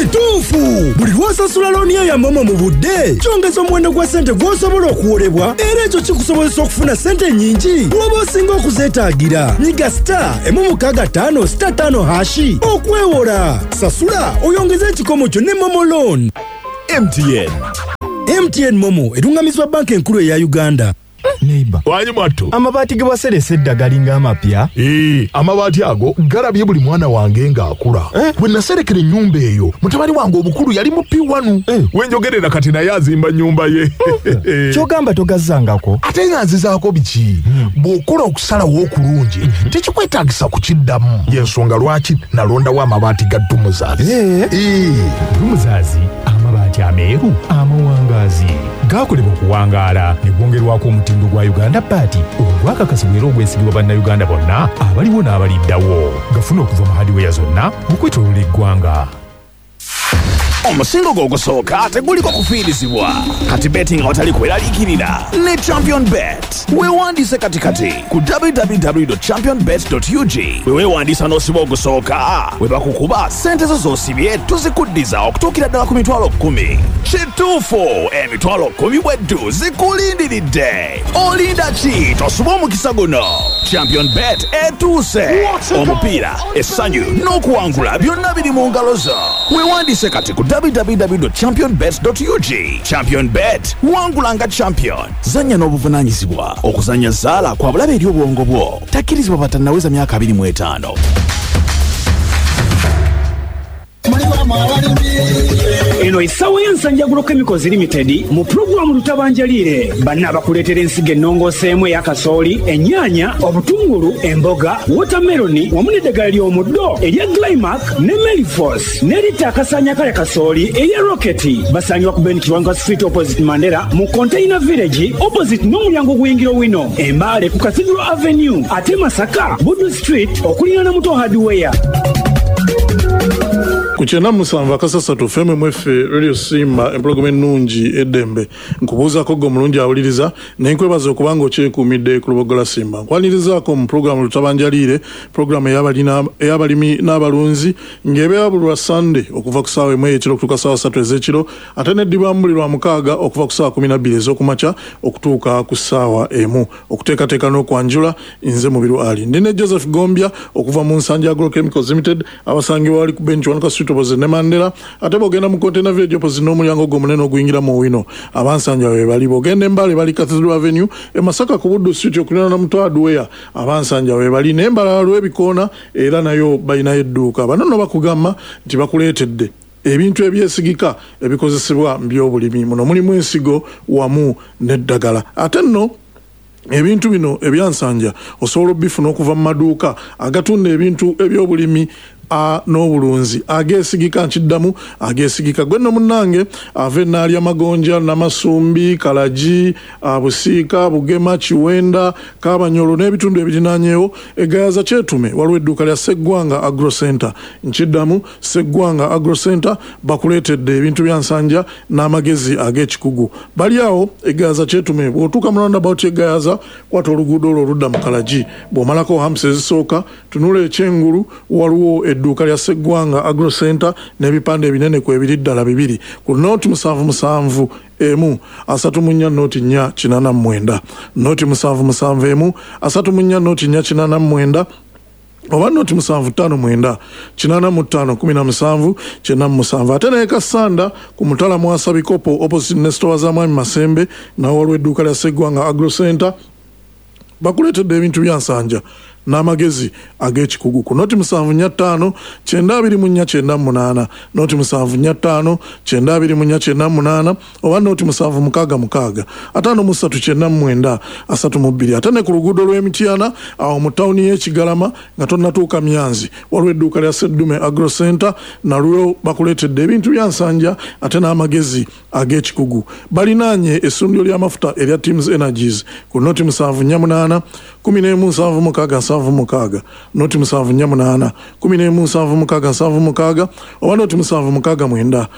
Kituufu! Buli lw'osasula looni ya Momo mu budde kyongeza omuwendo gwa ssente gw'osobola okuwolebwa era ekyo kikusobozesa okufuna ssente nnyingi bw'oba osinga okuzeetaagira. Nyiga *165*5 okwewola. Sasula oyongeze ekikomo kyo ne Momo Loan. MTN Momo erungamizibwa banka enkulu eya Uganda. Neighbor. Wanyi mwattu. Amabaati ge waserese eddaga linga amapya. Amabaati ago galabye buli mwana wange ng'akula. Bwe naserekera ennyumba eyo, mutabani wange omukulu yali mu P1. Wenjogerera kati naye azimba nnyumba ye. Kyogamba togazzangako. Ate nga nzizaako biki? Bw'okola okusalawo okulungi, tekikwetaagisa kukiddamu. Y'ensonga lwaki nalondawo amabaati ga Dumuzaazi. Dumuzaazi, amabaati ameeru, amawangaazi. Gaakolebwa okuwangaala ne gwongerwako omutindo gwa Uganda Party ogwakakasibwa era ogwesigibwa bannayuganda bonna abaliwo n'abaliddawo. Gafuna okuva mu hardware zonna okwetooloola eggwanga. Omusingo gw'ogusooka teguliko kufiirizibwa. Kati betting awatali kweraliikirira ne Champion Bet. Weewandiise katikati ku www.championbet.ug. We weewandiisa n'osiba ogusooka, we bakukuba ssente zo z'osibye tuzikuddiza okutuukira ddala ku $10,000. Kituufu, $10,000 bweddu zikulindiridde. Olinda ki tosuba omukisa guno? Champion Bet etuuse. Omupiira, essanyu n'okuwangula byonna biri mu ngalo zo. Weewandiise kati ku www.championbet.ug. Champion Bet, wangulanga champion. Zanya n'obuvunaanyizibwa. Okuzanya zaala kwa bulabe eri obwongo bwo. Takkirizibwa batannaweza myaka 25. Eno essawa y'ensanja Agrochemicals Limited mu programu Lutabanjaliire banna bakuleetera ensigo ennongoseemu eya kasooli, ennyaanya, obutungulu, emboga, watermeloni wamu n'eddagala ly'omuddo erya Glymac ne Melifos n'eritta akasaanya kale kasooli erya Rocket. Basangibwa ku Ben Kiwanga Street opposite Mandela mu Container Village opposite n'omulyango gw'ingiro wino, Embaale ku Cathedral Avenue, ate Masaka Buddu Street okuliraana Muto Hardware. Kuchena musanva kasasatu feme mwefe Radio Simba empologome nungi edembe nkubuuzako gwe mulungi awuliriza nenkwebaza okubanga okyekuumidde ku Lubogola Simba. Nkwanirizzaako mu programu Lutabanjaliire, programu ey'abalimi n'abalunzi ng'ebeera buli lwa Sunday okuva ku ssaawa 1 ekiro okutuuka ssaawa 3 ez'ekiro, ate n'eddiba buli lwa mukaaga okuva ku ssaawa 12 ez'okumakya okutuuka ku ssaawa 1. Okuteekateeka n'okwanjula nze Mubiru Ali. Ndine Joseph Gombya okuva mu nsanja Agrochemicals Limited abasangibwa wali ku bench Kiwanga Street opposite ne Mandela, ate bogenda mu Container Village opposite n'omulyango gw'omunene oguyingira mu wino. Abansanja we bali bogenda Embaale bali Cathedral Avenue, e Masaka ku Buddu Street okuliraana Muto Hardware. Abansanja we bali n'Embaala lw'ebikoona era nayo balinayo edduuka. Bano nno bakugamba nti bakuleetedde ebintu ebyesigika ebikozesebwa mu by'obulimi, muno mulimu ensigo wamu n'eddagala. Ate nno ebintu bino ebyansanja osobola obbifuna okuva mu maduuka agatunda ebintu eby'obulimi n'obulunzi ageesigika. Nkiddamu ageesigika. Gwe nno munnange ave n'alya magonja, namasumbi, kalagi, busiika, bugema, kiwenda, kabanyolo n'ebitundu ebirinaanyeewo egayaza kyetume waliwo edduuka lya Sseggwanga Agro Center. Nkiddamu Sseggwanga Agro Center bakuleetedde ebintu byansanja n'amagezi ag'ekikugu. Bali awo egayaza kyetume bw'otuuka mu roundabout egayaza kwata oluguudo olwo oludda mu kalagi. Bw'omalako hamsa ezisooka tunula ekyengulu waliwo edduuka lya Sseggwanga Agro Center n'ebipande ebinene ku ebiri ddala 2 ku nooti 771 34 nooti 489 nooti 771 34 nooti 489 oba nooti 759 85 17 ate naye Kasanda ku Mutala Mwasa Bikopo opposite ne store za Mwami Masembe nawo waliwo edduuka lya Sseggwanga Agro Center bakuleetedde ebintu byansanja n'amagezi ag'ekikugu ku nooti 745 9248 nooti 745 9248 oba nooti 766 53 32 ate ne ku luguudo lw'Emityana awo mu tawuni y'Ekigalama nga tonnatuuka Myanzi waliwo edduuka lya Sseddume Agro Center nalwo bakuleetedde ebintu byansanja ate n'amagezi ag'ekikugu. Balinaanye essundiro ly'amafuta erya Teams Energies ku nooti 748 117676 noti 748 117676 oba noti 769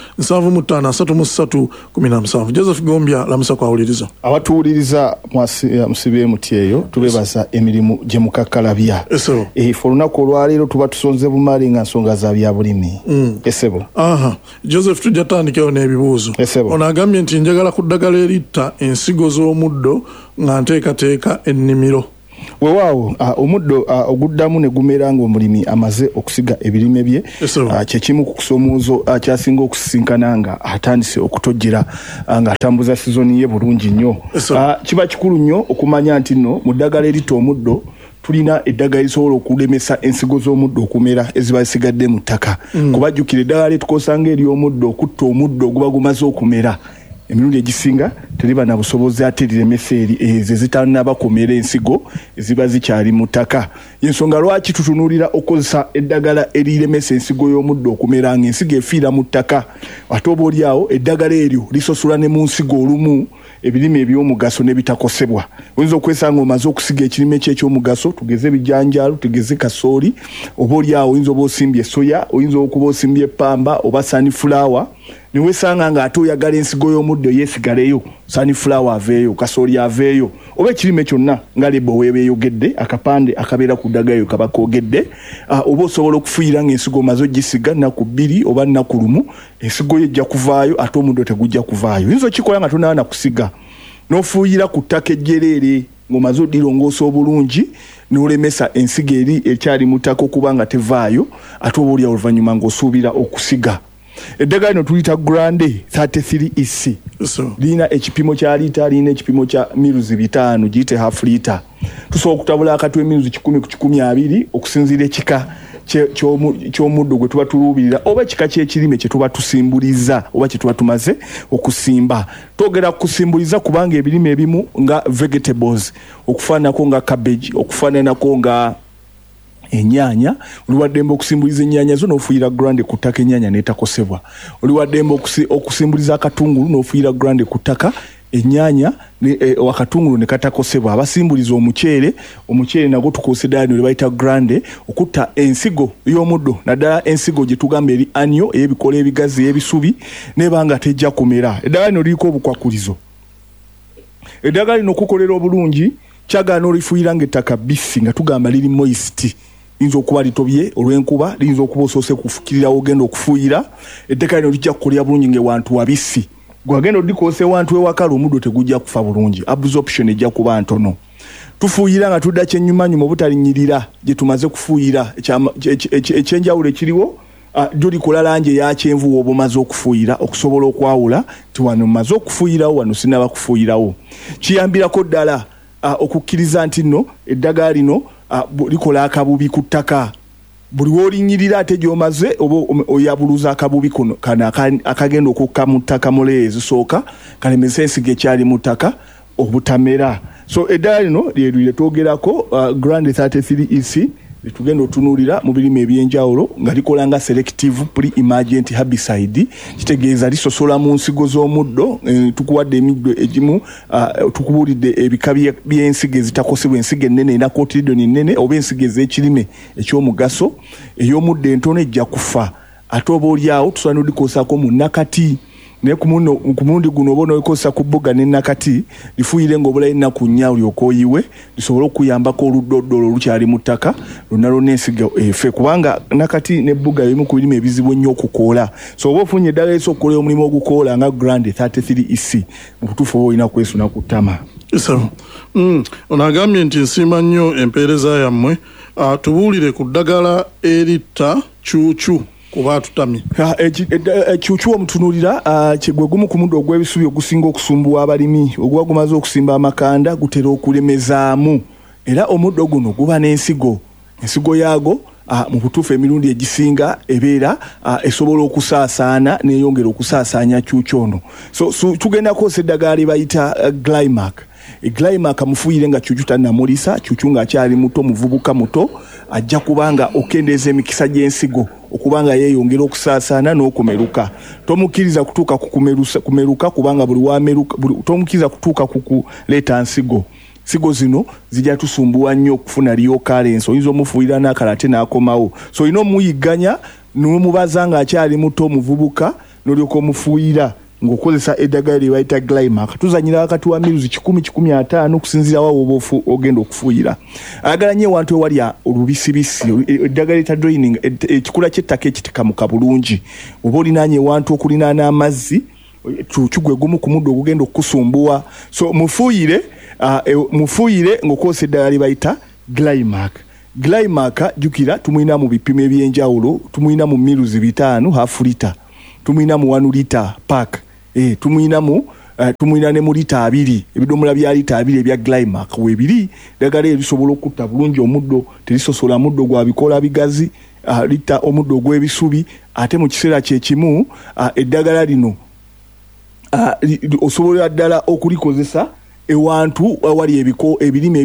75337 Joseph Gombya lamusa kwawuliriza abatuwuliriza musibe muti eyo tubebaza emirimu gye mukakkalabya ffe olunaku olwaleero tuba tusonze bumaali nga nsonga za bya bulimi esebo Joseph tujja tandikayo n'ebibuuzo ono agambye nti njagala ku ddagala eritta ensigo z'omuddo nga nteekateeka ennimiro weewaawo omuddo oguddamu ne gumera ng'omulimi amaze okusiga ebirime bye kyekimu ku kusomoozo kyasinga okusisinkana nga atandise okutojjera ng'atambuza sizoni ye bulungi nnyo kiba kikulu nnyo okumanya nti nno mu ddagala eritta omuddo tulina eddagala lisobola okulemesa ensigo z'omuddo okumera eziba zisigadde mu ttaka kubajjukira eddagala lyetukosanga eri omuddo okutta omuddo oguba gumaze okumera emirundi egisinga teriba na busobozi ate liremesa eri ezo zitanaba kumera ensigo eziba zikyali mu ttaka y'ensonga lwaki tutunuulira okukozesa eddagala eriremesa ensigo y'omuddo okumera ng'ensigo efiira mu ttaka ate oba oliawo eddagala eryo lisosula ne mu nsigo olumu ebirime eby'omugaso ne bitakosebwa oyinza okwesanga omaze okusiga ekirime ky'ekyomugaso tugeze ebijanjaalo tugeze kasooli oba oliawo oyinza oba osimbye soya oyinza okuba osimbye pamba oba sunflower niwesanga nga ate oyagala ensigo y'omuddo yeesigaleyo sunflower aveeyo kasooli aveeyo oba ekirime kyonna nga lebo weeba eyogedde akapande akabeera ku ddagala kaba koogedde oba osobola okufuuyira ng'ensigo omaze ogisiga nnaku 2 oba nnaku 1 ensigo ye ejja kuvaayo ate omuddo tegujja kuvaayo oyinza okikola nga tonaana kusiga n'ofuuyira ku ttaka ejjereere ng'omaze oddirongoosa obulungi n'olemesa ensigo eri ekyali mu ttaka okuba nga tevaayo ate oba oliawo oluvannyuma ng'osuubira okusiga eddagala lino tuliyita grande 33 EC lirina ekipimo kya liita lirina ekipimo kya miruzi 5 giyite half liita tusobola okutabula akatwe miruzi 10 ku 20 okusinziira ekika ky'omuddo gwe tuba tuluubirira oba ekika ky'ekirime kye tuba tusimbuliza oba kye tuba tumaze okusimba twogera kusimbuliza kubanga ebirime ebimu nga vegetables okufaananako nga cabbage okufaananako nga ennyanya oliwaddembe okusimbuliza ennyanya zo n'ofuuyira grande ku ttaka ennyanya n'etakosebwa oliwaddembe okusimbuliza akatungulu n'ofuuyira grande ku ttaka ennyanya akatungulu ne katakosebwa abasimbuliza omuceere nagwo tukozesa eddala lino lye grande okutta ensigo y'omuddo naddala ensigo gye tugamba eri anyo ey'ebikola ebigazi ey'ebisubi neba nga tejja kumera eddala lino liriko obukwakulizo eddagala lino okukolera obulungi kyagaana olifuuyira ng'ettaka bisi nga tugamba liri moist liyinza okuba litobye olw'enkuba liyinza okuba osoose kufukirirawo ogenda okufuuyira eddagala lino lijja kukolera bulungi ng'ewantu wabisi gwagenda odikoose wantu ewakala omuddo tegujja kufa bulungi absorption ejja kuba ntono tufuuyira nga tudda kyennyumanyuma obutalinyirira gye tumaze kufuuyira ekyenjawulo ekiriwo jolikola langi eya kyenvu w'oba omaze okufuuyira okusobola okwawula ti wano mmaze okufuuyirawo wano sinaba kufuuyirawo kiyambirako ddala okukkiriza nti nno eddagala lino likola akabubi ku ttaka buli w'olinyirira ate gy'omaze oba oyabuluza akabubi kano akagenda okukka mu ttaka mu leeya ezisooka kalemesa ensigo ekyali mu ttaka obutamera so eddagala lino lye twogerako grande 33 EC tugenda otunuulira mu birime ebyenjawulo nga likola nga selective pre-emergent herbicide kitegeeza lisosola mu nsigo z'omuddo tukuwadde emiddo egimu tukubuulidde ebika by'ensigo ezitakosebwa ensigo ennene enakotiridoni ennene oba ensigo ez'ekirime eky'omugaso ey'omuddo entono ejja kufa ate oba oliawo tusobola n'odikoosako mu nakati naye ku mulundi guno oba n'olikozesa ku bbuga n'ennakati lifuuyire ng'obulayo ennaku 4 olyoka oyiwe lisobole okuyambako oluddoddo olukyali mu ttaka lonna lonna ensigo efe kubanga nakati n'ebbuga ebimu ku birime ebizibu ennyo okukoola so oba ofunye eddagala lisobola okukolera omulimu ogukoola nga grande 33 EC mu butuufu oba olina kwesuna ku ttama ono agambye nti nsiima nnyo empeereza yammwe tubuulire ku ddagala eritta cuucu kuba tutamye ekyukyuwa omutunuulira gwe gumu ku muddo ogw'ebisubi ogusinga okusumbuwa abalimi oguba gumaze okusimba amakanda gutera okulemezaamu era omuddo guno guba n'ensigo yaago mu butuufu emirundi egisinga ebeera esobola okusaasaana n'eyongera okusaasaanya kyukyo ono so tugenda kwose eddagala lye bayita Glymac Glymac mufuuyire nga kyukyu tannamulisa kyukyu ng'akyali muto muvubuka muto ajja kubanga okendeeza emikisa gy'ensigo okubanga yeeyongera okusaasaana n'okumeruka tomukkiriza kutuuka ku kumeruka kubanga buli wameruka tomukiriza kutuuka ku kuleeta nsigo sigo zino zijja tusumbuwa nnyo okufuna liyo currency oyinza omufuuyira n'akalate n'akomawo so olina omuyiganya n'omubaza ng'akyali muto omuvubuka n'olyoka omufuuyira ng'okozesa eddagala lye bayita Glymac tuzanyira wakati wa miruzi 10-15 okusinziira wa woba ogenda okufuuyira ayagala nnyo ewantu ewalya olubisibisi eddagala eta draining ekikula ky'ettaka ekitekamuka bulungi oba olinaanye ewantu okulinaana amazzi kigwe gumu ku muddo ogugenda okusumbuwa so mufuuyire ng'okozesa eddagala lye bayita Glymac jukira tumuyina mu bipimo eby'enjawulo tumuyina mu miruzi 5 half liter tumuyina mu 1 liter pack tumuyina ne mu lita 2 ebidomola bya lita 2 ebya Glymac webiri ddagala erisobola okutta bulungi omuddo terisosola muddo gwa bikola bigazi lita omuddo ogw'ebisubi ate mu kiseera kyekimu eddagala lino osobola ddala okulikozesa ewantu awali ebirime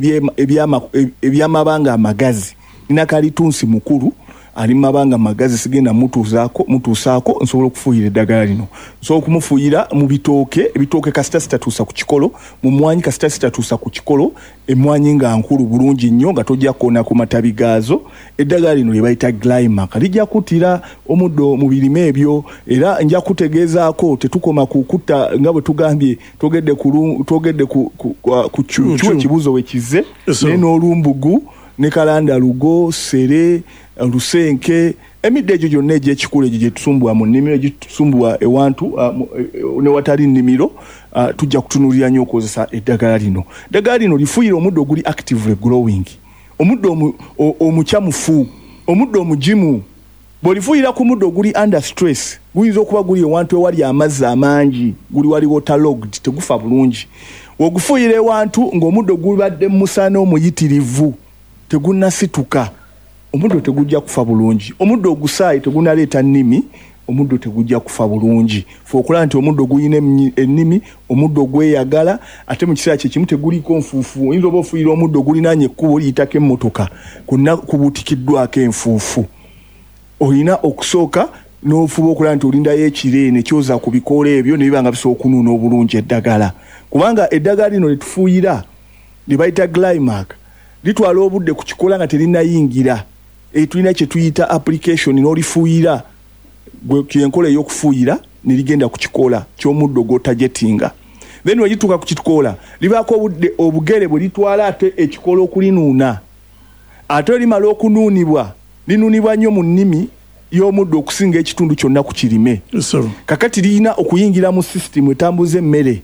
ebyamabanga amagazi nina kalitunsi mukulu ali mabanga magazi sigenda mutuusaako nsobola okufuuyira eddagala lino so okumufuuyira mu ebitooke kasita sitatuusa ku kikolo mu mwanyi kasita sitatuusa ku kikolo emwanyi nga nkulu bulungi nnyo nga tojja koona ku matabi gaazo eddagala lino lye bayita Glymac lijja kuttira omuddo mu birime ebyo era nja kutegeezaako tetukoma kukutta nga bwe tugambye twogedde ku kyucu ekibuuzo we kize naye n'olumbugu ne kalandalugo sere lusenke emidde egyo gyonna egy'ekikulu egyo gyetusumbuwa mu nnimiro egyetusumbuwa ewantu ne watali nnimiro tujja kutunuulira nnyo okozesa eddagala lino lifuuyira omuddo oguli actively growing omuddo omukyamufu omuddo omugimu bw'olifuuyira ku muddo oguli under stress guyinza okuba guli ewantu ewali amazzi amangi guli wali waterlogged tegufa bulungi ogufuuyira ewantu ng'omuddo gubadde mu musana omuyitirivu tegunnasituka omuddo tegujja kufa bulungi omuddo ogusaayi tegunaleeta nnimi omuddo tegujja kufa bulungi fe okulaba nti omuddo guyina ennimi omuddo gweyagala ate mu kiseera kyekimu teguliko nfuufu oyinza oba ofuuyira omuddo gulinaanye ekkubo liyitako emmotoka kubutikiddwako enfuufu olina okusooka n'ofuba okulaba nti olindayo ekire nekyoza ku bikoola ebyo ne biba nga bisobola okunuuna obulungi eddagala kubanga eddagala lino lyetufuuyira lye bayita Glymac litwala obudde ku kikola nga terinayingira tulina kye tuyita application n'olifuuyira enkola ey'okufuuyira ne ligenda ku kikola ky'omuddo gw'otajetinga then wegituuka ku kikola libaako obudde obugere bwe litwala ate ekikola okulinuuna ate limala okunuunibwa linuunibwa nnyo mu nnimi y'omuddo okusinga ekitundu kyonna ku kirime kakati lirina okuyingira mu sisitimu etambuza emmere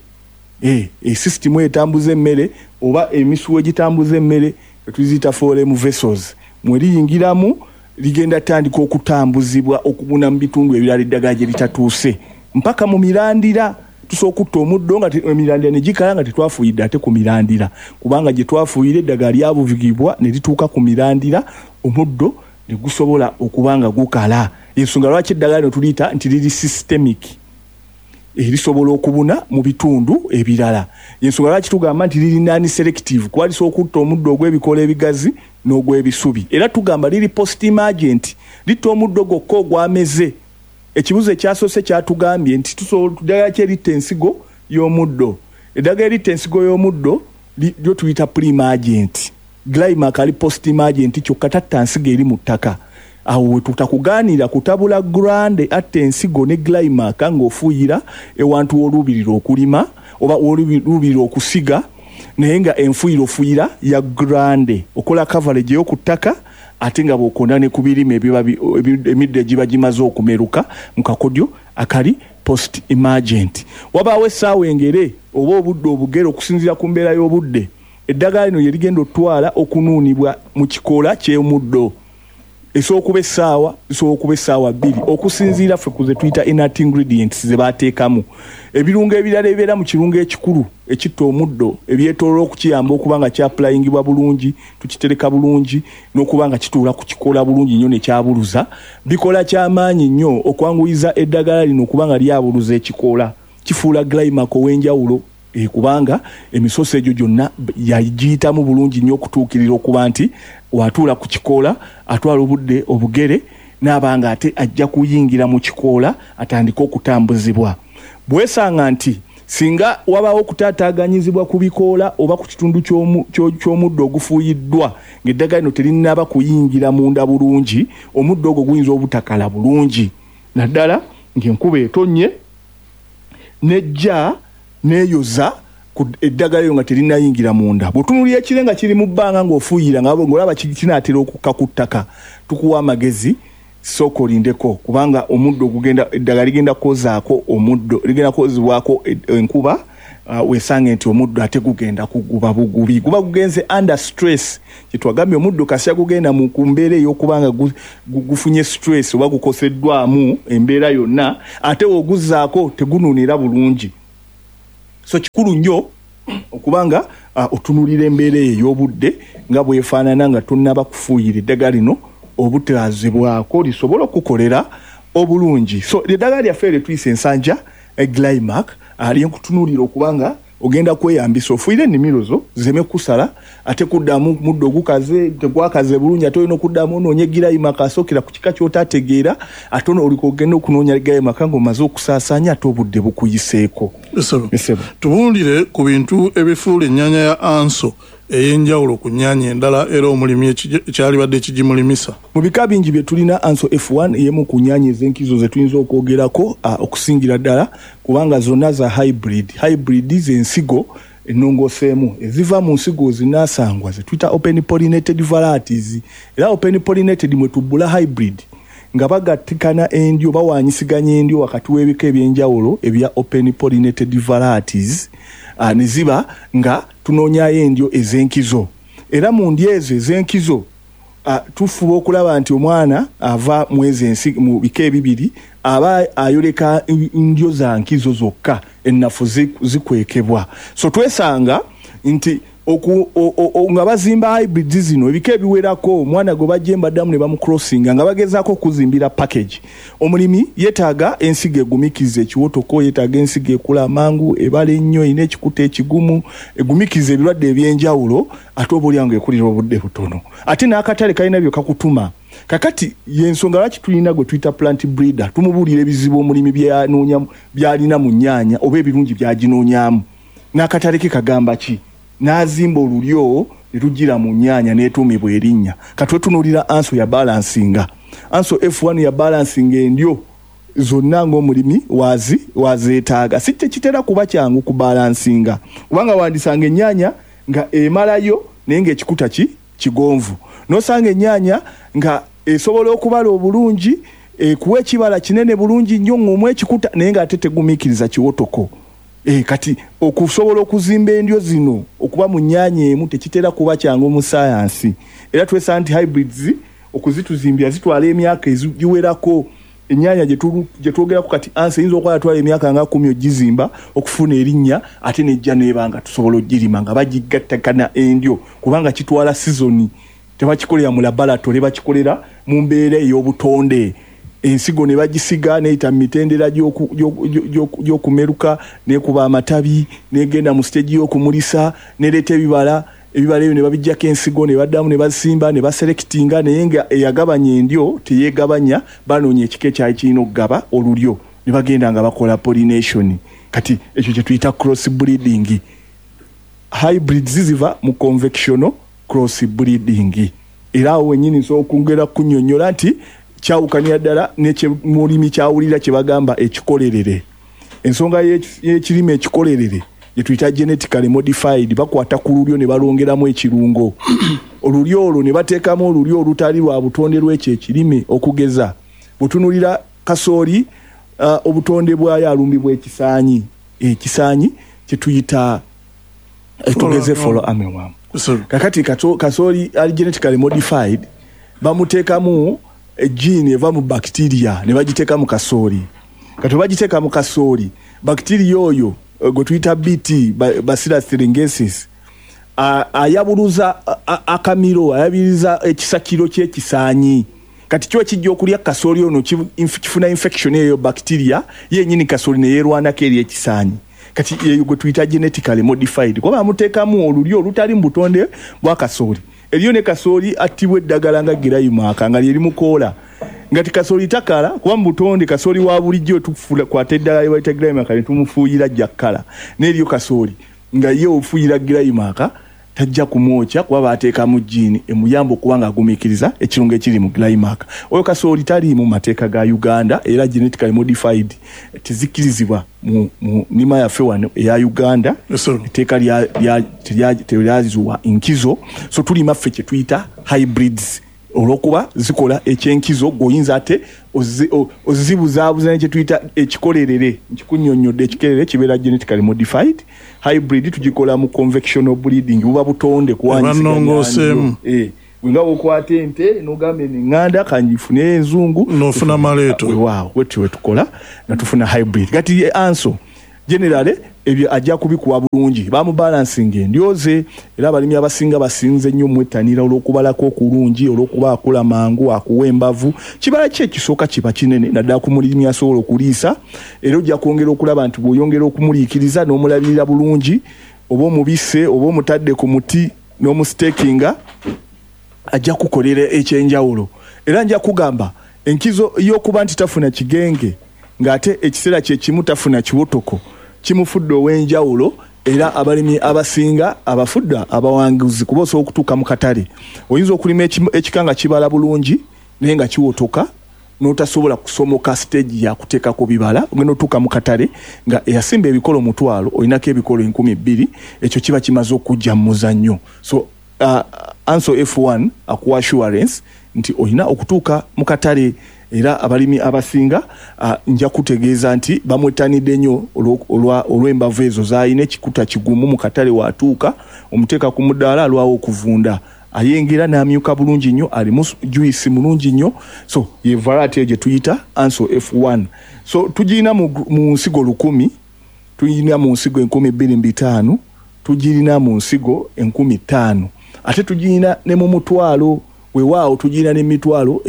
sisitimu etambuza emmere oba emisuwa egitambuza emmere etuziyita foreign vessels mwe liyingiramu ligenda tandika okutambuzibwa okubuna mu bitundu ebirala eddagala gye litatuuse mpaka mu mirandira tusooka okutta omuddo nga emirandira ne gikala nga tetwafuuyidde ate ku mirandira kubanga gye twafuuyira eddagala lyabuvugibwa ne lituuka ku mirandira omuddo ne gusobola okuba nga gukala ensonga lwaki eddagala lino tuliyita nti liri systemic erisobola okubuna mu bitundu ebirala ensonga lwaki tugamba nti liri nani selective kuba lisobola okutta omuddo ogw'ebikola ebigazi n'ogw'ebisubi era tugamba liri post emergent litta omuddo gwokka ogwameze ekibuzo ekyasoose kyatugambye nti eddagala kyeritta ensigo y'omuddo eddagala eritta ensigo y'omuddo lyo tuyita pre-emergent Glymac ali post emergent kyokka tatta nsigo eri mu ttaka awo wetutakugaanira kutabula grande atte ensigo ne Glymac ng'ofuuyira ewantu w'oluubirira okulima oba w'oluubirira okusiga naye nga enfuuyiro fuuyira ya grande okola coverage y'oku ttaka ate nga bw'okonda ne ku birime emiddo egiba gimaze okumeruka mu kakodyo akali post emergent wabaawo essaawa engere oba obudde obugere okusinziira ku mbeera y'obudde eddagala lino lye ligenda otwala okunuunibwa mu kikola ky'omuddo esobola okuba essaawa 2 okusinziira ffe ku ze tuyita inert ingredients ze baateekamu ebirungo ebirala ebibeera mu kirungo ekikulu ekitta omuddo ebyetoolola okukiyamba okuba nga kyapulayingibwa bulungi tukitereka bulungi n'okuba nga kituula ku kikola bulungi nnyo ne kyabuluza bikola ky'amaanyi nnyo okwanguyiza eddagala lino okuba nga lyabuluza ekikola kifuula Glymac ow'enjawulo kubanga emisoso egyo gyonna yagiyitamu bulungi nnyo okutuukirira okuba nti watuula ku kikoola atwala obudde obugere n'abanga ate ajja kuyingira mu kikoola atandika okutambuzibwa bwesanga nti singa wabawo kutaataaganyizibwa ku bikoola oba ku kitundu ky'omuddo ogufuuyiddwa ng'eddagala lino terinaba kuyingira munda bulungi, omuddo ogwo guyinza obutakala bulungi naddala ng'enkuba etonye nejja neeyoza eddagala lyo nga terinayingira munda. Bw'otunuulira ekire nga kiri mu bbanga ng'ofuuyira ng'olaba kinaatera okukka ku ttaka, tukuwa amagezi sooka olindeko, kubanga omuddo eddagala ligenda kukozaako omuddo, ligenda kukozibwako enkuba, weesange nti omuddo ate gugenda kuguba bugubi, guba gugenze under stress. Kyetwagambye omuddo kasya gugenda ku mbeera ey'okubanga gufunye stress oba gukoseddwamu embeera yonna, ate woguzaako tegunuunira bulungi. So kikulu nnyo okubanga otunuulira embeera ey'obudde nga bwefaanana nga tonnaba kufuuyira eddagala lino obutazibwako lisobola okukolera obulungi. So eddagala lyaffe lyetuyisa ensanja Glymac lyenkutunuulira okubanga ogenda kweyambisa ofuuyire ennimiro zo zireme kusala, ate kuddamu muddo ogukaze tegwakaze bulungi, ate olina okuddamu onoonye Glymac asookera ku kika ky'otaategeera, ate oliko ogenda okunoonya Glymac ng'omaze okusaasaanya ate obudde bukuyiseeko. Tubuulire ku bintu ebifuula ennyaanya ya Anso ey'enjawulo ku nnyaanya endala era omulimi ekyalibadde kigimulimisa. Mu bika bingi bye tulina Anso F1 ey'emu ku nnyaanya ez'enkizo ze tuyinza okwogerako okusingira ddala, kubanga zonna za hybrid z'ensigo ennongooseemu eziva mu nsigo zinaasangwa ze tuyita open pollinated varieties. Era open pollinated mwe tubbula hybrid nga bagattikana endyo, bawaanyisiganya endyo wakati w'ebika ebyenjawulo ebya open pollinated varieties, ne ziba nga tunoonyayo endyo ez'enkizo. Era mu ndyo ezo ez'enkizo tufuba okulaba nti omwana ava mu bika ebibiri aba ayoleka ndyo za nkizo zokka, ennafu zikwekebwa. So twesanga nti nga bazimba hybrid zino ebika ebiwerako, omwana gwe bajja embaddamu ne bamucrossinga nga bagezaako okuzimbira package. Omulimi yeetaaga ensigo egumikiza ekiwotoko, yeetaaga ensigo ekula amangu, ebala ennyo, ina ekikuta ekigumu, egumikiza ebirwadde ebyenjawulo, ate oba olyango ekulira obudde butono. Ate n'akatale kalina byo kakutuma. Kakati yensonga lwaki tulina gwe tuyita plant breeder, tumubuulira ebizibu omulimi byalina mu nnyaanya oba ebirungi byaginoonyaamu. N'akatale ke kagamba ki? N'azimba olulyo ne lugira mu nnyaanya n'etuumibwa erinnya. Kati tunuulira Anso ya balansinga. Anso F1 ya balansinga endyo zonna ng'omulimi wazeetaaga. Si tekitera kuba kyangu ku balansinga, kubanga wandisanga ennyaanya nga emalayo naye ng'ekikuta kigonvu, n'osanga ennyaanya nga esobola okubala obulungi, kuwa ekibala kinene bulungi nnyo ng'omu ekikuta naye ng'ate tegumiikiriza kiwotoko. Kati okusobola okuzimba endyo zino okuba mu nnyaanya emu tekitera kuba kyangu mu sayansi. Era twesa nti hybrids okuzituzimbya zitwala emyaka eziwerako. Ennyaanya gye twogerako kati Anso eyinza okuba yatwala emyaka nga 10 ogizimba okufuna erinnya, ate nejja neebanga tusobola ogirima nga bagigattakana endyo, kubanga kitwala sizoni. Tebakikolera mu laboratory, bakikolera mu mbeera ey'obutonde. Ensigo ne bagisiga neeyita mitendera gy'okumeruka, nekuba amatabi, negenda mu stage y'okumulisa, nereeta ebibala ebyo ne babijjako ensigo, ne baddamu ne basimba, ne baselectinga, naye nga eyagabanya endyo teyeegabanya, banoonya ekika ekyayi kirina okugaba olulyo, ne bagenda nga bakola pollination. Kati ekyo kye tuyita cross breeding. Hybrids ziva mu convectional cross breeding. Era awo wennyini nsobola okwongera kunnyonnyola nti kyawukanya ddala n'ekyemulimi kyawulira kye bagamba ekikolerere. Ensonga y'ekirime ekikolerere gye tuyita genetically modified, bakwata ku lulyo ne balongeramu ekirungo. Olulyo olwo ne bateekamu olulyo olutali lwa butonde lw'ekyo ekirime. Okugeza butunulira kasooli, obutonde bwayo alumbibwa ekisaanyi. Ekisaanyi kye tuyita tugeze follow amewamu. Kakati kasooli ali genetically modified, bamuteekamu gene eva mu bacteria ne bagiteeka mu kasooli. Kati bagiteeka mu kasooli, bacteria oyo gwe tuyita BT, Bacillus thuringiensis, ayabuluza akamiro, ayabiriza ekisakiro ky'ekisaanyi. Kati kyo kijja okulya kasooli ono kifuna infection eyo bacteria yennyini kasooli ne yeerwanako eri ekisaanyi. Kati eyo gwe tuyita genetically modified, kuba bamuteekamu olulyo olutali mu butonde bwa kasooli. eriyo ne kasooli attibwa eddagala nga girayimaka nga lyeri mukoola ngati kasooli takala kuba mu butonde kasooli wa bulijjo tukwata eddagala lyebayita girayimaka ne tumufuuyira jakkala n'eriyo kasooli nga ye ofuuyira girayimaka tajja kumwokya kuba baateekamu jjiini emuyamba okuba nga agumiikiriza ekirungo ekiri mu girayimaka oyo kasooli tali mu mateeka ga Uganda era genetically modified tezikkirizibwa mu nima yaffe wano eya Uganda etteeka teryazuwa nkizo so tulima ffe kye tuyita hybrids olwokuba zikola ekyenkizo goyinza ate ozibuzaabuza nekye tuyita ekikolerere nkikunnyonnyodde ekikerere kibeera genetically modified hybrid tugikola mu convectional breeding buba butonde kuwanyisiganya nga okwata ente n'ogamba enganda kanjifune enzungu n'ofuna maleeto waaw wetwe tukola nga tufuna hybrid kati anso generally ebyo ajja kubikuwa bulungi bamu balancing endyoze era abalimi abasinga basinze nnyo mwettanira olw'okubalako okulungi olw'okuba akula mangu akuwa embavu kibala kye ekisooka kiba kinene naddala ku mulimi asobola okuliisa era ojja kwongera okulaba nti bw'oyongera okumuliikiriza n'omulabirira bulungi oba omubisse oba omutadde ku muti n'omustekinga ajja kukolera ekyenjawulo era nja kugamba enkizo y'okuba nti tafuna kigenge ng'ate ekiseera kye kimu tafuna kiwotoko kimufudde ow'enjawulo era abalimi abasinga abafudda abawanguzi kuba osobola okutuuka mu katale oyinza okulima ekikanga kibala bulungi naye nga kiwotoka n'otasobola kusomoka stage ya kuteekako bibala ogenda otuuka mu katale nga eyasimba ebikolo 1,000 olinako ebikolo 2,000 ekyo kiba kimaze okujja mu muzannyo so Anso F1 akuwa assurance nti olina okutuuka mu katale era abalimi abasinga nja kutegeeza nti bamwettanidde nnyo olw'embavu ezo zaalina ekikuta kigumu mu katale waatuuka omuteeka ku mudaala alwawo okuvunda ayengera n'amyuka bulungi nnyo alimu juice mulungi nnyo so ye variety gye tuyita Anso F1 so tugirina mu nsigo 1,000 tugirina mu nsigo 2,500 tugirina mu nsigo 5,000 ate tugirina ne mu mutwalo weewaawo tugirina n'emitwalo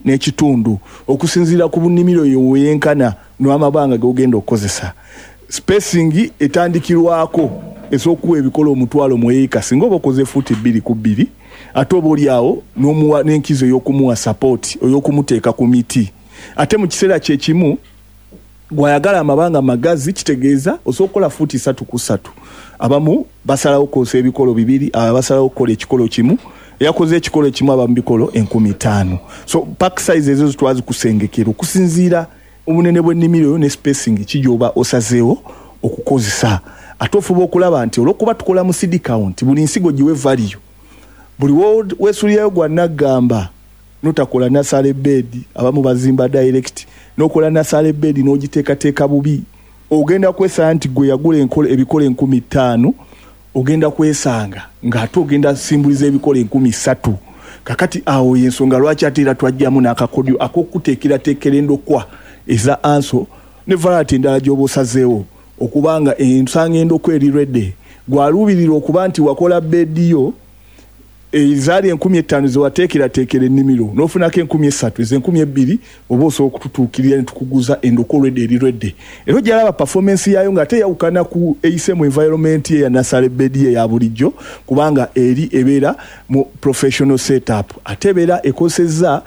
2.5 okusinziira ku bunnimiro yeweyenkana n'amabanga g'ogenda okukozesa spacing etandikirwako esookuwa ebikolo 1,000 eka singa oba okoze fuuti 2 ku 2 ate oba oli awo n'omuwa n'enkizo ey'okumuwa support ey'okumuteeka ku miti ate mu kiseera kye kimu gwayagala amabanga magazi kitegeeza osookola fuuti 3 ku 3 abamu basalawo kosa ebikolo 2 abasalawo kola ekikolo kimu yakoze ekikolo kimu aba mu bikolo 15,000 so pack size ezo twazi kusengekera okusinziira obunene bw'ennimiro ne spacing kijoba osazeewo okukozesa ate ofuba okulaba nti olw'okuba tukola mu seed count buli nsigo giwe value buli weesuliyayo gwa naggamba notakola nasale bed abamu bazimba direct nokola nasale bed n'ogiteekateeka bubi ogenda kwesanga nti gwe yagula ebikolo 15,000 ogenda kwesanga ng'ate ogenda simbuliza ebikolo 13,000 kakati awo yensonga lwaki ate era twajjamu n'akakodyo ak'okuteekerateekera endokwa eza Anso ne variety endala gy'oba osazeewo okubanga ensanga endokwa eri redde gwaluubirira okuba nti wakola bediyo ezaali 15,000 zewateekerateekera ennimiro n'ofunako 3,000 ezo 2,000 oba osobola okututuukirira ne tukuguza endokwa olwedde eri redde era gyalaba performance yaayo ng'ate yawukana ku eyise mu environment ye ya nasale bedi eya bulijjo kubanga eri ebeera mu professional setup ate ebeera ekosezza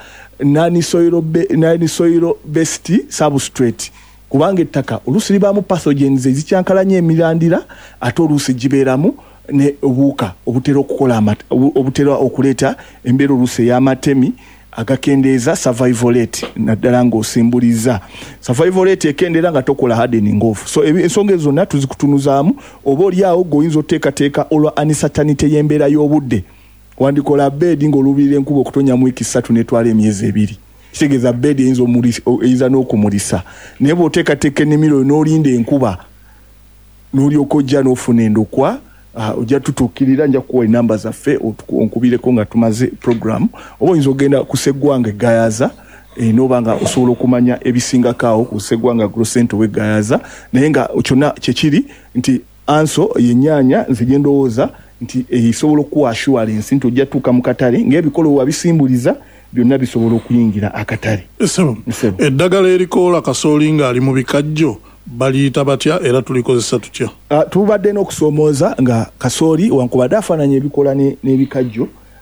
non-soil based substrate kubanga ettaka oluusi libaamu pathogens ezikyankalanya emirandira ate oluusi gibeeramu ne obuuka obutera okuleeta embeera oluusi ey'amatemi agakendeeza survival rate naddala ng'osimbuliza survival rate ekendeera nga tokola hardening off so ensonga ezo zonna tuzikutunuzaamu oba oli awo g'oyinza oteekateeka olwa uncertainty y'embeera y'obudde wandikola bedi ng'oluubirira enkuba okutonya mu wiiki 3 netwala emyezi 2 kitegeeza bedi eyinza n'okumulisa naye bw'oteekateeka ennimiro n'olinda enkuba n'olyoka ojja n'ofuna endokwa ojja tutuukirira nja kuwa enamba zaffe onkubireko nga tumaze program oba oyinza ogenda ku Sseggwanga Gayaza n'oba nga osobola okumanya ebisingakaawo ku Sseggwanga Grow Center w'Egayaza naye nga kyonna kyekiri nti Anso y'ennyaanya nze gye ndowooza nti esobola okuwa assurance nti ojja tuuka mu katale ng'ebikolo wabisimbuliza byonna bisobola okuyingira akatale eddagala erikoola kasooli ng'ali mu bikajjo baliyita batya era tulikozesa tutya tubadde n'okusoomooza nga kasooli wankubadde afaananya ebikola n'ebikajjo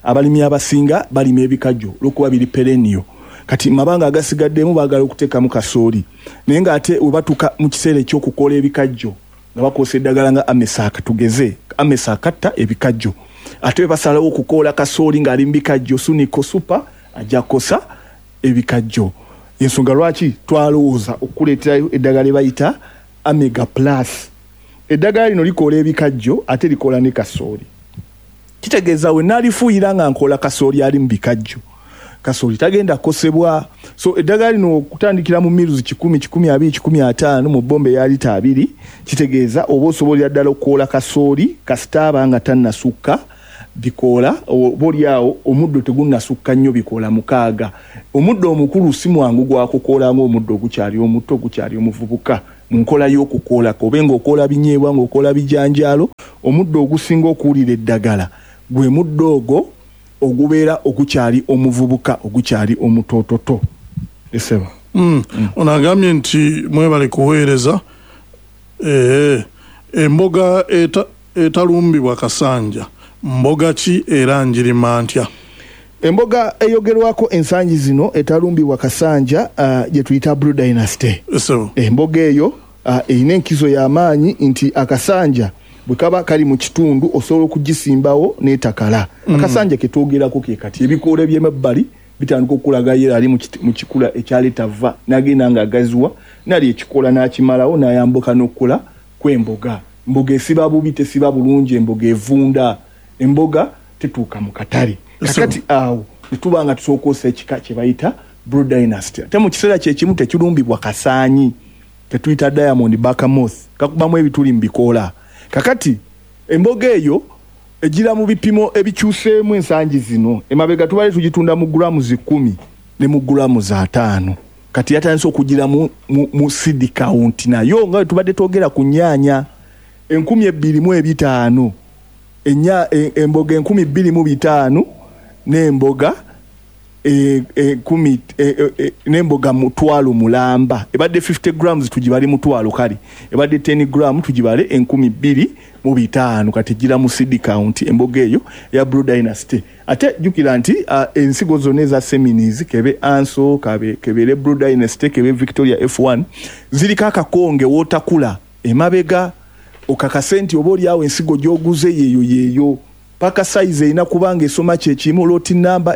abalimi abasinga balima ebikajjo lokuba biri perennial kati mabanga agasigaddemu baagala okuteekamu kasooli naye ng'ate webatuuka mu kiseera eky'okukola ebikajjo nga bakozesa eddagala nga amesaka tugeze amesaka atta ebikajjo ate we basalawo okukoola kasooli ng'ali mu bikajjo suniko supa ajja kosa ebikajjo ensonga lwaki twalowooza okuleeterayo eddagala bayita Omega Plus eddagala lino likoola ebikajjo ate likoola ne kasooli kitegeeza we nalifuuyira nga nkola kasooli ali mu bikajjo kasooli tagenda kosebwa so eddagala lino okutandikira mu miruzi 10, 20, 15 mu bombe ya lita 2 kitegeeza oba osobolera ddala okukoola kasooli kasitaaba nga tannasukka bikoola obolyawo omuddo tegunnasukka nnyo bikoola 6 omuddo omukulu si mwangu gwakukoola ng'omuddo ogukyali omuto ogukyali omuvubuka mu nkola y'okukoola oba ng'okoola binyeebwa ng'okoola bijanjaalo omuddo ogusinga okuwulira eddagala gwe muddo ogwo ogubeera ogukyali omuvubuka ogukyali omutoototo eseba ono agambye nti mwebale kuweereza emboga etalumbibwa kasanja mboga ki era njirima ntya emboga eyogerwako ensangi zino etalumbibwa kasanja gye tuyita Blue Dynasty emboga eyo erina enkizo y'amaanyi nti akasanja bwe kaba kali mu kitundu osobola okugisimbawo n'etakala akasanja ketwogerako ke kati ebikoola by'emabbali bitandika okulaga yera ali mu kikula ekyaleeta va n'agenda ng'agaziwa nali ekikoola n'akimalawo n'ayambuka n'okula kw'emboga emboga esiba bubi tesiba bulungi emboga evunda emboga tetuuka mu katale kakati awo netuba nga tusookosa ekika kye bayita Blue Dynasty ate mu kiseera kyekimu tekirumbibwa kasaanyi tetuyita Diamond Bakamoth kakubamu ebituli mu bikoola kakati emboga eyo egira mu bipimo ebikyuseemu ensangi zino emabega tubale tugitunda mu grams 10 ne mu grams 5 kati yatandise okugira mu seed count nayo nga tubadde twogera ku nyaanya 12,500 emboga 12,500 n'emboga n'emboga mutwalo mulamba ebadde 50 grams tugibale mutwalo kali ebadde 10 gram tugibale 2,500 kati gira mu seed count emboga eyo ya Blue Dynasty ate jukira nti ensigo zonna eza Seminis kebe Anso kebere Blue Dynasty kebe Victoria F1 zirika akakonge wotakula emabega okakasenti obolyawo ensigo gyoguze yeyo paka size ina kubanga esoma kyekimu loti number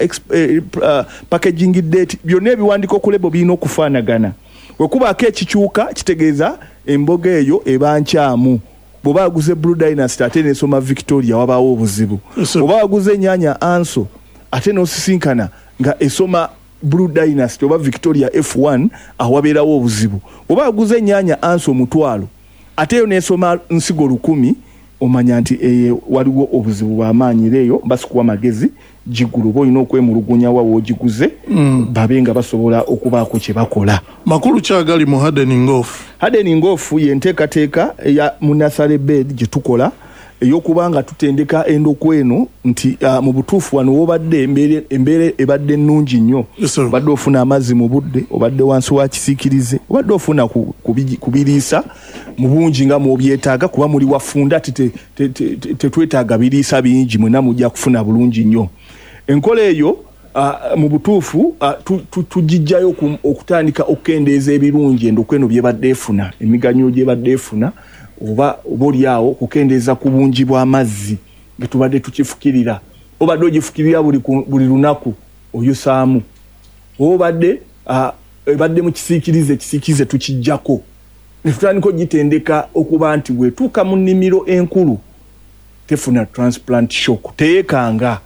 packaging date byonna ebiwandiko ku lebo birina okufaanagana wekubaako ekikyuka kitegeeza emboga eyo eba nkyamu bw'oba waguze Blue Dynasty ate nesoma Victoria wabaawo obuzibu oba waguze ennyanya Anso ate n'osisinkana nga esoma Blue Dynasty oba Victoria F1 awabeerawo obuzibu oba waguze ennyanya Anso mutwalo ate yo nesoma nsigo 100 omanya nti waliwo obuzibu bw'amaanyi leeyo basikuwa magezi jigulu boyina okwemulugunya wawo ogiguze babenga basobola okubaako kye bakola makulu kyagali mu hardening off yenteekateeka eya munasale bed gye tukola ey'okubanga tutendeka endoko eno nti mu butuufu wano wobadde embeera ebadde nnungi nnyo obadde ofuna amazzi mu budde obadde wansi wa kisiikirize obadde ofuna kubiriisa mu bungi nga mubyetaaga kuba muli wafunda tetwetaaga biriisa bingi mwena mujja kufuna bulungi nnyo enkola eyo mu butuufu tugijjayo okutandika okukendeeza ebirungi endoko eno byebadde efuna emiganyulo gyebadde efuna oba obolyawo okukendeeza ku bungi bw'amazzi ge tubadde tukifukirira obadde ogifukirira buli lunaku oyusaamu obadde ebadde mu kisiikirize tukijjako ne tutandika ogitendeka okuba nti bwetuuka mu nnimiro enkulu tefuna transplant shock teyeekanga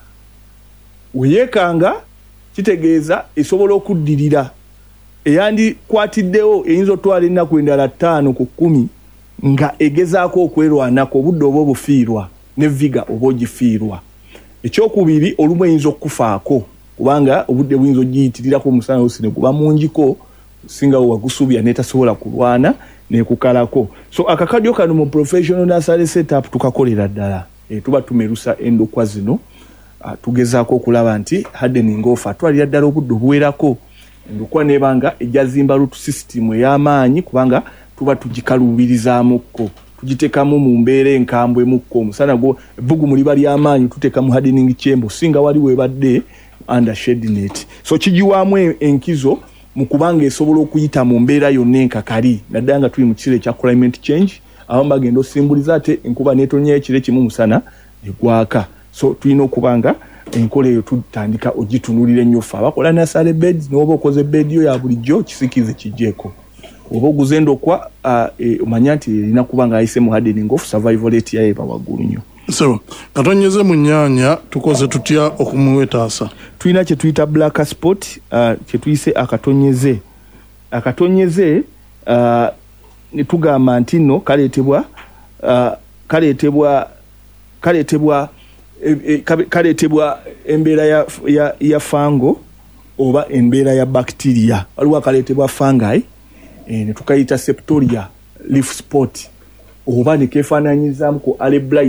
weyeekanga kitegeeza esobola okuddirira eyandikwatiddewo eyinza otwala ennaku endala 5 ku 10 nga egezaako okwerwanako obudde oba obufiirwa ne viga oba ogifiirwa ekyokubiri olumu eyinza okufaako kubanga obudde buyinza ogiyitirirako omusana osine guba mungiko singawo wagusuubya netasobola kulwana nekukalako so akakadyo kano mu professional nursery setup tukakolera ddala tuba tumerusa endokwa zino tugezaako okulaba nti hardening off atwalira ddala obudde obuwerako endokwa nebanga ejazimba root system ey'amaanyi kubanga tuba tugikaluubirizaamuko tugitekamu mu mbeera enkambwe mukko omusana go ebbugumu liba ly'amaanyi tutekamu hardening chamber singa wali webadde under shade net so kijiwamu enkizo mu kubanga esobola okuyita mu mbeera yonna enkakali naddala nga tuli mu kiseera ekya climate change abamu bagenda osimbuliza ate enkuba neetonnya ekire kimu musana negwaka so tulina okubanga enkola eyo tutandika ogitunulira ennyo abakola nasale beds n'oba okoze bed yo ya bulijjo kisikize kijjeeko oba oguze endokwa omanya nti erina kuba nga ayise mu hardening of survival rate yayo eba waggulu nnyo so katonyeze mu nnyaanya tukoze tutya okumuwetaasa tulina kye tuyita black spot kye tuyise akatonyeze ne tugamba nti nno kaleetebwa embeera ya fango oba embeera ya bacteria waliwo akaleetebwa fungi ne tukayita septoria leaf spot oba ne keefaananyizaamu ku ale blight